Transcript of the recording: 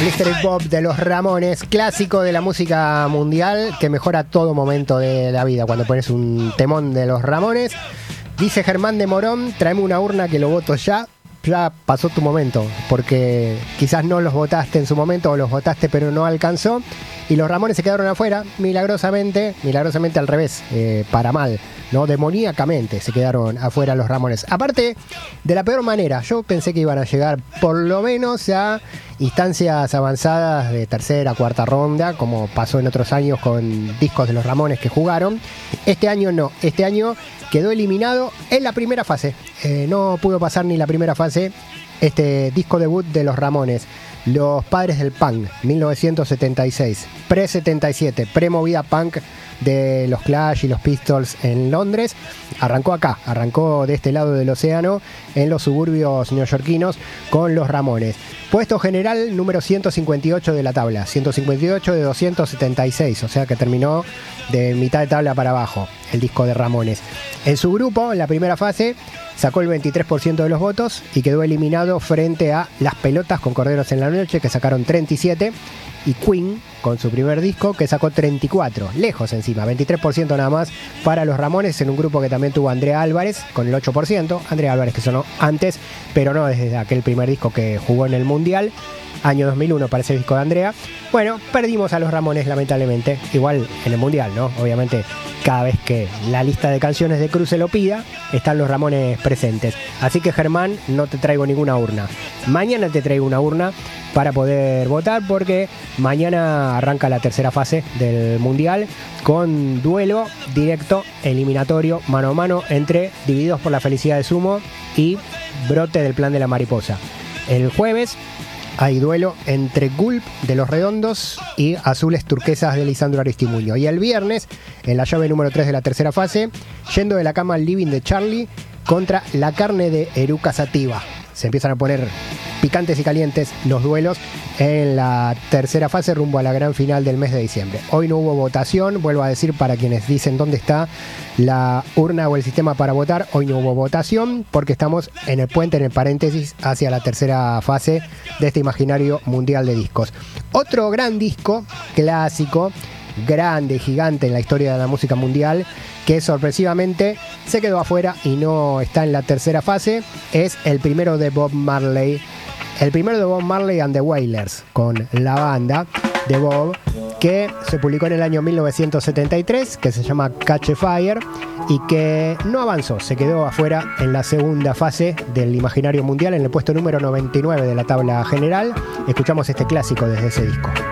Blistered Bob de los Ramones, clásico de la música mundial que mejora todo momento de la vida cuando pones un temón de los Ramones. Dice Germán de Morón, tráeme una urna que lo voto ya. Ya pasó tu momento, porque quizás no los votaste en su momento o los votaste pero no alcanzó y los Ramones se quedaron afuera, milagrosamente al revés, para mal, ¿no? Demoníacamente se quedaron afuera los Ramones. Aparte, de la peor manera, yo pensé que iban a llegar por lo menos a instancias avanzadas de tercera, cuarta ronda, como pasó en otros años con discos de los Ramones que jugaron. Este año no, este año quedó eliminado en la primera fase. No pudo pasar ni la primera fase este disco debut de los Ramones. Los Padres del Punk, 1976, pre-77, pre-movida punk de los Clash y los Pistols en Londres. Arrancó acá, arrancó de este lado del océano, en los suburbios neoyorquinos, con los Ramones. Puesto general número 158 de la tabla, 158 de 276, o sea que terminó de mitad de tabla para abajo el disco de Ramones. En su grupo, en la primera fase, sacó el 23% de los votos y quedó eliminado frente a Las Pelotas con Corderos en la Noche, que sacaron 37, y Queen con su primer disco, que sacó 34, lejos encima, 23% nada más para los Ramones, en un grupo que también tuvo Andrea Álvarez con el 8%, Andrea Álvarez que sonó antes, pero no desde aquel primer disco que jugó en el Mundial, año 2001 para ese disco de Andrea. Bueno, perdimos a los Ramones lamentablemente, igual en el Mundial, ¿no? Obviamente cada vez que la lista de canciones de Cruce lo pida, están los Ramones presentes. Así que Germán, no te traigo ninguna urna. Mañana te traigo una urna para poder votar, porque mañana arranca la tercera fase del Mundial con duelo directo, eliminatorio, mano a mano entre Divididos por la Felicidad de Sumo y Brote del Plan de la Mariposa. El jueves hay duelo entre Gulp de Los Redondos y Azules Turquesas de Lisandro Aristimuño. Y el viernes, en la llave número 3 de la tercera fase, Yendo de la Cama al Living de Charlie contra La Carne de Eruca Sativa. Se empiezan a poner picantes y calientes los duelos en la tercera fase rumbo a la gran final del mes de diciembre. Hoy no hubo votación, vuelvo a decir para quienes dicen dónde está la urna o el sistema para votar. Hoy no hubo votación porque estamos en el puente, en el paréntesis, hacia la tercera fase de este imaginario mundial de discos. Otro gran disco clásico, grande, gigante en la historia de la música mundial, que sorpresivamente se quedó afuera y no está en la tercera fase, es el primero de Bob Marley. El primero de Bob Marley and the Wailers, con la banda de Bob, que se publicó en el año 1973, que se llama Catch a Fire, y que no avanzó, se quedó afuera en la segunda fase del imaginario mundial, en el puesto número 99 de la tabla general. Escuchamos este clásico desde ese disco.